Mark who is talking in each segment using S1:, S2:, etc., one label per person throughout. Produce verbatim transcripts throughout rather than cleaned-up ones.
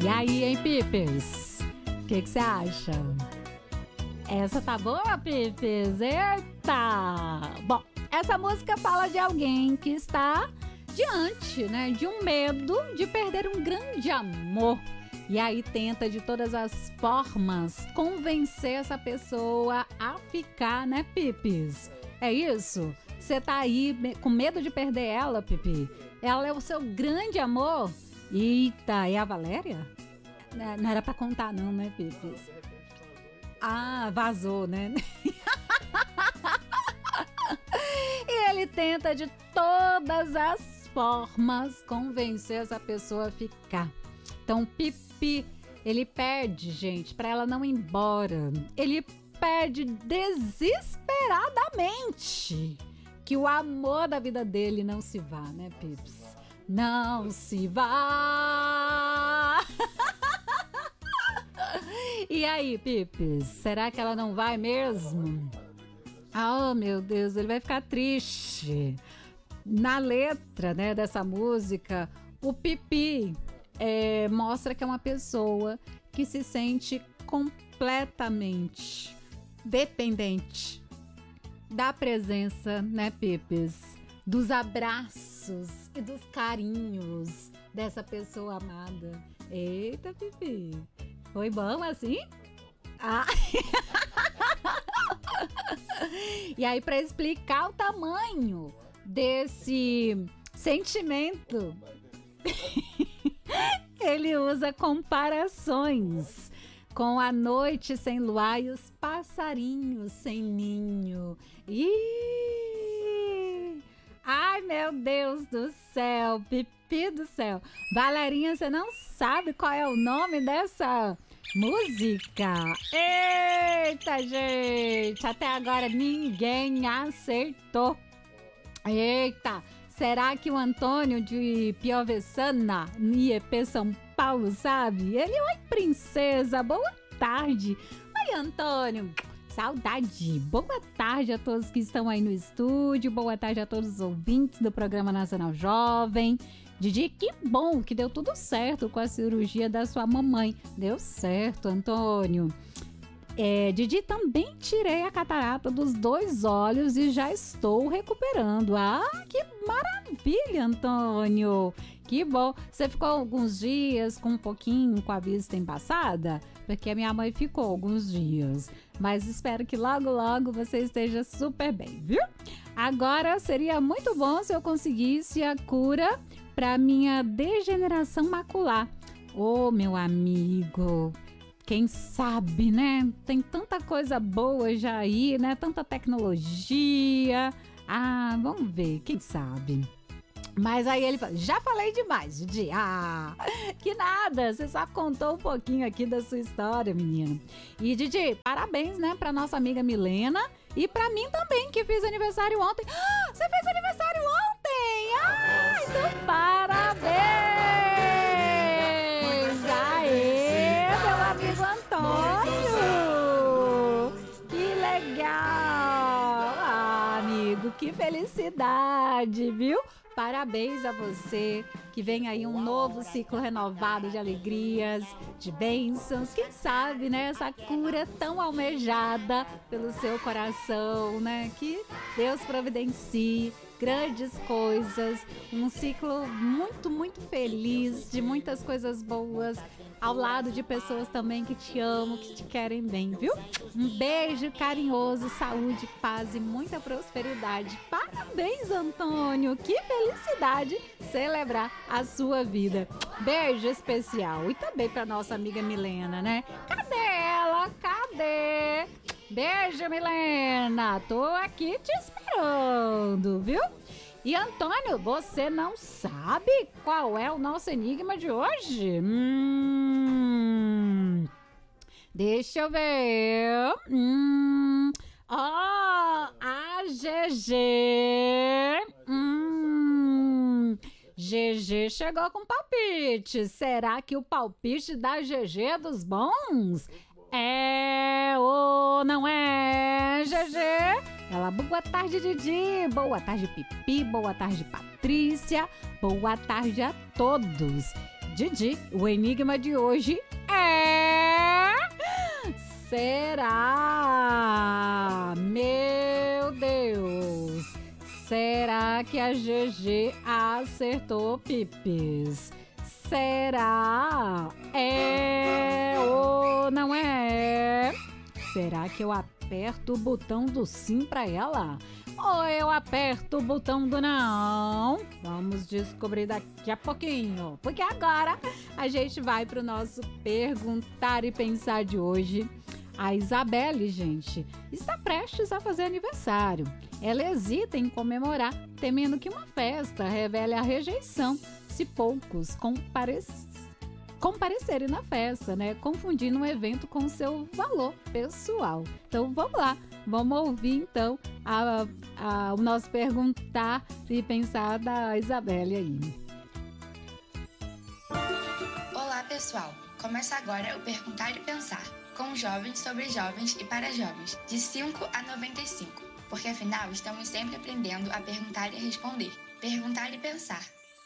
S1: E aí, hein, Pipes? O que você acha? Essa tá boa, Pipes? Eita! Bom, essa música fala de alguém que está diante, né, de um medo de perder um grande amor. E aí tenta de todas as formas convencer essa pessoa a ficar, né, Pipes? É isso? Você tá aí com medo de perder ela, Pipi? Ela é o seu grande amor? Eita, é a Valéria? Não era pra contar não, né, Pipes? Ah, vazou, né? E ele tenta de todas as formas convencer essa pessoa a ficar. Então, Pipi, ele pede, gente, pra ela não ir embora. Ele pede desesperadamente que o amor da vida dele não se vá, né, Pips? Não se vá! E aí, Pips, será que ela não vai mesmo? Oh, meu Deus, ele vai ficar triste. Na letra, né, dessa música, o Pipi é, mostra que é uma pessoa que se sente completamente dependente da presença, né, Pipes? Dos abraços e dos carinhos dessa pessoa amada. Eita, Pipi, foi bom assim? Ah! E aí, para explicar o tamanho desse sentimento, ele usa comparações com a noite sem luar e os passarinhos sem ninho. Ih! Ai, meu Deus do céu, Pipi do céu. Valerinha, você não sabe qual é o nome dessa música? Eita, gente, até agora ninguém acertou. Eita, será que o Antônio de Piovessana, I E P São Paulo, sabe? Ele, oi, princesa, boa tarde. Oi, Antônio, saudade. Boa tarde a todos que estão aí no estúdio, boa tarde a todos os ouvintes do Programa Nacional Jovem. Didi, que bom que deu tudo certo com a cirurgia da sua mamãe. Deu certo, Antônio. É, Didi, também tirei a catarata dos dois olhos e já estou recuperando. Ah, que maravilha, Antônio. Que bom. Você ficou alguns dias com um pouquinho com a vista embaçada? Porque a minha mãe ficou alguns dias. Mas espero que logo, logo você esteja super bem, viu? Agora, seria muito bom se eu conseguisse a cura para minha degeneração macular. Ô, meu amigo, quem sabe, né? Tem tanta coisa boa já aí, né? Tanta tecnologia. Ah, vamos ver, quem sabe? Mas aí ele fala, já falei demais, Didi. Ah, que nada, você só contou um pouquinho aqui da sua história, menino. E, Didi, parabéns, né, pra nossa amiga Milena e pra mim também, que fiz aniversário ontem. Ah, você fez aniversário ontem? Ah, então parabéns! Aê, meu amigo Antônio! Que legal! Ah, amigo, que felicidade, viu? Parabéns a você, que vem aí um novo ciclo renovado de alegrias, de bênçãos, quem sabe, né, essa cura tão almejada pelo seu coração, né, que Deus providencie grandes coisas, um ciclo muito, muito feliz, de muitas coisas boas, ao lado de pessoas também que te amam, que te querem bem, viu? Um beijo carinhoso, saúde, paz e muita prosperidade. Parabéns, Antônio! Que felicidade celebrar a sua vida. Beijo especial. E também para nossa amiga Milena, né? Cadê ela? Cadê? Beijo, Milena. Tô aqui te esperando, viu? E, Antônio, você não sabe qual é o nosso enigma de hoje? Hum, deixa eu ver. Hum, ó, a G G. Hum, G G chegou com palpite. Será que o palpite da G G é dos bons? É ou não é, G G? Ela, boa tarde, Didi. Boa tarde, Pipi. Boa tarde, Patrícia. Boa tarde a todos. Didi, o enigma de hoje é... Será? Meu Deus! Será que a G G acertou, Pipis? Será? É ou não é? Será que eu aperto o botão do sim pra ela? Ou eu aperto o botão do não? Vamos descobrir daqui a pouquinho. Porque agora a gente vai pro nosso Perguntar e Pensar de hoje. A Isabelle, gente, está prestes a fazer aniversário. Ela hesita em comemorar, temendo que uma festa revele a rejeição se poucos compare... comparecerem na festa, né? Confundindo um evento com seu valor pessoal. Então, vamos lá. Vamos ouvir, então, a, a, o nosso Perguntar e Pensar da Isabelle aí.
S2: Olá, pessoal. Começa agora o Perguntar e Pensar, com jovens sobre jovens e para jovens, de cinco a noventa e cinco, porque afinal estamos sempre aprendendo a perguntar e a responder. Perguntar e Pensar.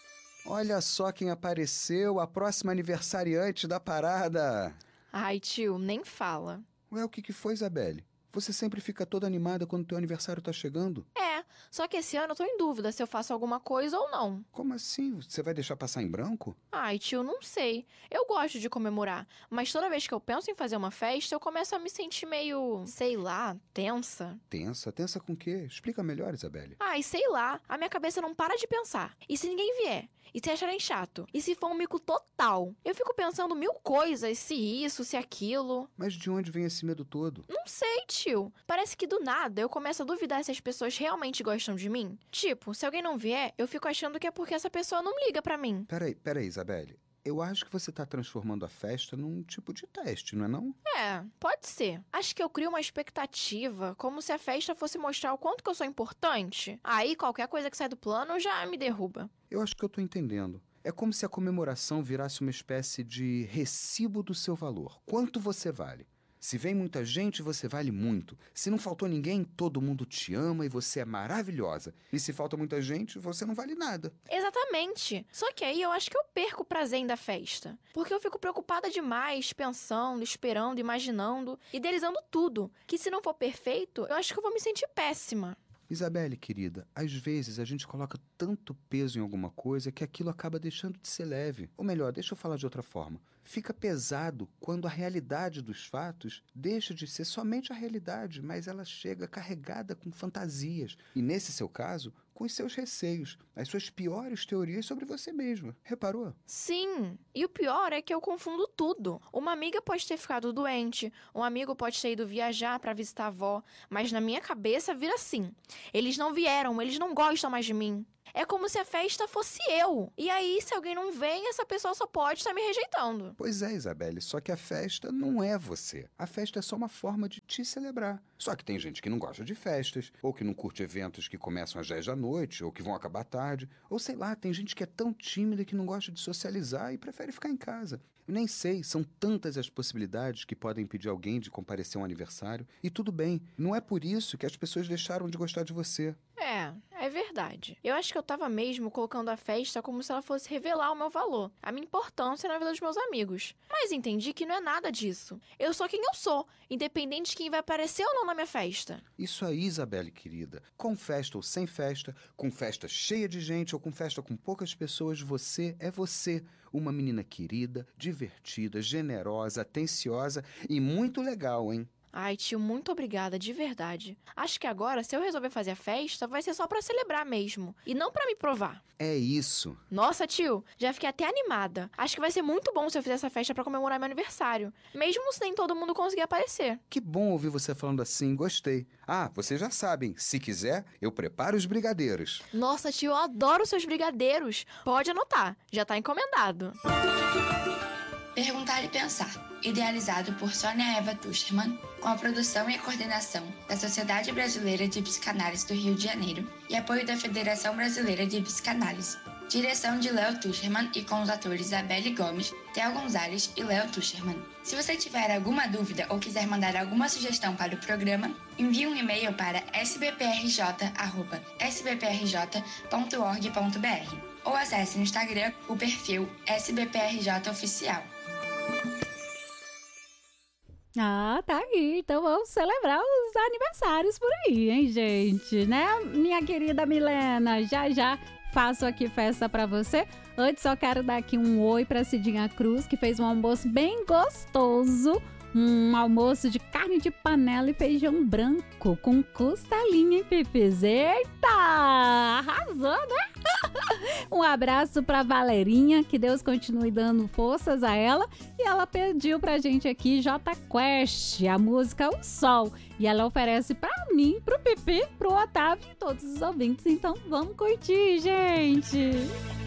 S3: Olha só quem apareceu, a próxima aniversariante da parada.
S4: Ai, tio, nem fala.
S3: Ué, o que que foi, Isabelle? Você sempre fica toda animada quando teu aniversário tá chegando?
S4: É, só que esse ano eu tô em dúvida se eu faço alguma coisa ou não.
S3: Como assim? Você vai deixar passar em branco?
S4: Ai, tio, não sei. Eu gosto de comemorar, mas toda vez que eu penso em fazer uma festa, eu começo a me sentir meio, sei lá, tensa.
S3: Tensa? Tensa com o quê? Explica melhor, Isabelle.
S4: Ai, sei lá, a minha cabeça não para de pensar. E se ninguém vier? E se acharem chato? E se for um mico total? Eu fico pensando mil coisas, se isso, se aquilo.
S3: Mas de onde vem esse medo todo?
S4: Não sei, tio. Parece que do nada eu começo a duvidar se as pessoas realmente gostam de mim. Tipo, se alguém não vier, eu fico achando que é porque essa pessoa não liga pra mim.
S3: Peraí, peraí, Isabelle. Eu acho que você tá transformando a festa num tipo de teste, não é não?
S4: É, pode ser. Acho que eu crio uma expectativa, como se a festa fosse mostrar o quanto que eu sou importante. Aí qualquer coisa que sai do plano já me derruba.
S3: Eu acho que eu tô entendendo. É como se a comemoração virasse uma espécie de recibo do seu valor. Quanto você vale? Se vem muita gente, você vale muito. Se não faltou ninguém, todo mundo te ama e você é maravilhosa. E se falta muita gente, você não vale nada.
S4: Exatamente. Só que aí eu acho que eu perco o prazer da festa. Porque eu fico preocupada demais, pensando, esperando, imaginando, idealizando tudo. Que se não for perfeito, eu acho que eu vou me sentir péssima.
S3: Isabelle, querida, às vezes a gente coloca tanto peso em alguma coisa que aquilo acaba deixando de ser leve. Ou melhor, deixa eu falar de outra forma. Fica pesado quando a realidade dos fatos deixa de ser somente a realidade, mas ela chega carregada com fantasias. E nesse seu caso, com os seus receios, as suas piores teorias sobre você mesma. Reparou?
S4: Sim, e o pior é que eu confundo tudo. Uma amiga pode ter ficado doente, um amigo pode ter ido viajar pra visitar a avó, mas na minha cabeça vira assim. Eles não vieram, eles não gostam mais de mim. É como se a festa fosse eu. E aí, se alguém não vem, essa pessoa só pode estar me rejeitando.
S3: Pois é, Isabelle, só que a festa não é você. A festa é só uma forma de te celebrar. Só que tem gente que não gosta de festas, ou que não curte eventos que começam às dez da noite, ou que vão acabar tarde. Ou sei lá, tem gente que é tão tímida que não gosta de socializar e prefere ficar em casa. Eu nem sei, são tantas as possibilidades que podem impedir alguém de comparecer a um aniversário. E tudo bem, não é por isso que as pessoas deixaram de gostar de você.
S4: É, é verdade. Eu acho que eu tava mesmo colocando a festa como se ela fosse revelar o meu valor, a minha importância na vida dos meus amigos. Mas entendi que não é nada disso. Eu sou quem eu sou, independente de quem vai aparecer ou não na minha festa.
S3: Isso aí, Isabelle, querida. Com festa ou sem festa, com festa cheia de gente ou com festa com poucas pessoas, você é você. Uma menina querida, divertida, generosa, atenciosa e muito legal, hein?
S4: Ai, tio, muito obrigada, de verdade. Acho que agora, se eu resolver fazer a festa, vai ser só pra celebrar mesmo, e não pra me provar.
S3: É isso.
S4: Nossa, tio, já fiquei até animada. Acho que vai ser muito bom se eu fizer essa festa pra comemorar meu aniversário, mesmo se nem todo mundo conseguir aparecer.
S3: Que bom ouvir você falando assim, gostei. Ah, vocês já sabem, se quiser, eu preparo os brigadeiros.
S4: Nossa, tio, eu adoro seus brigadeiros. Pode anotar, já tá encomendado.
S2: Perguntar e Pensar, idealizado por Sônia Eva Tucherman, com a produção e a coordenação da Sociedade Brasileira de Psicanálise do Rio de Janeiro e apoio da Federação Brasileira de Psicanálise. Direção de Léo Tucherman e com os atores Isabelle Gomes, Theo Gonzalez e Léo Tucherman. Se você tiver alguma dúvida ou quiser mandar alguma sugestão para o programa, envie um e-mail para s b p r j arroba s b p r j ponto org ponto b r. ou acesse no Instagram o perfil S B P R J Oficial.
S1: Ah, tá aí. Então vamos celebrar os aniversários por aí, hein, gente? Né, minha querida Milena? Já, já faço aqui festa pra você. Antes, só quero dar aqui um oi pra Cidinha Cruz, que fez um almoço bem gostoso. Um almoço de carne de panela e feijão branco com costelinha, hein, Pipis? Eita! Arrasou, né? Um abraço pra Valerinha, que Deus continue dando forças a ela. E ela pediu pra gente aqui J Quest, a música O Sol. E ela oferece pra mim, pro Pipi, pro Otávio e todos os ouvintes. Então vamos curtir, gente!